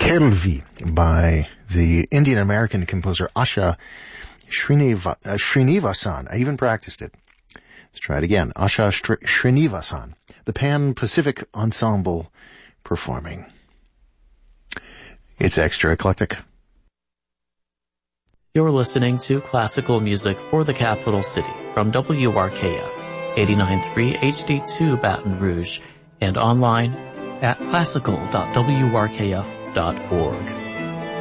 Kelvi by the Indian-American composer Asha Srinivasan. I even practiced it. Let's try it again. Asha Srinivasan, the Pan-Pacific Ensemble performing. It's extra eclectic. You're listening to classical music for the capital city from WRKF 89.3 HD2 Baton Rouge and online at classical.wrkf.org.